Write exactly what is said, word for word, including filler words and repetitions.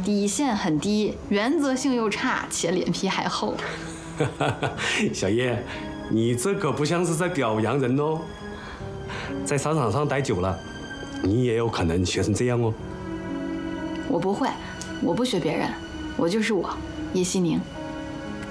底线很低，原则性又差，且脸皮还厚。 小叶，你这可不像是在表扬人哦。在商场上待久了，你也有可能学成这样哦。 我不会，我不学别人，我就是我，叶希宁。